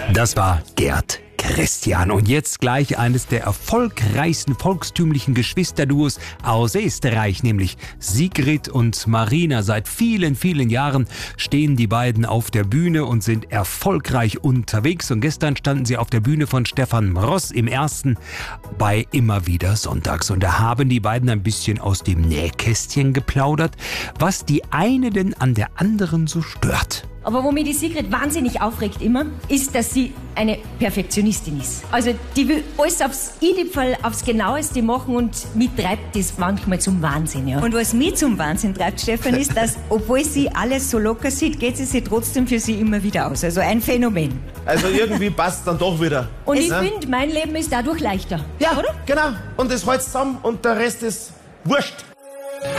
Das war Gerd Christian. Und jetzt gleich eines der erfolgreichsten volkstümlichen Geschwisterduos aus Österreich, nämlich Sigrid und Marina. Seit vielen, vielen Jahren stehen die beiden auf der Bühne und sind erfolgreich unterwegs. Und gestern standen sie auf der Bühne von Stefan Ross im Ersten bei Immer wieder Sonntags. Und da haben die beiden ein bisschen aus dem Nähkästchen geplaudert, was die eine denn an der anderen so stört. Aber wo mich die Sigrid wahnsinnig aufregt immer, ist, dass sie eine Perfektionistin ist. Also die will alles aufs i-Fall, aufs Genaueste machen und mich treibt das manchmal zum Wahnsinn. Ja. Und was mich zum Wahnsinn treibt, Stefan, ist, dass, obwohl sie alles so locker sieht, geht sie sich trotzdem für sie immer wieder aus. Also ein Phänomen. Also irgendwie passt dann doch wieder. Und ich finde, mein Leben ist dadurch leichter. Ja, oder? Genau. Und das hält zusammen und der Rest ist wurscht.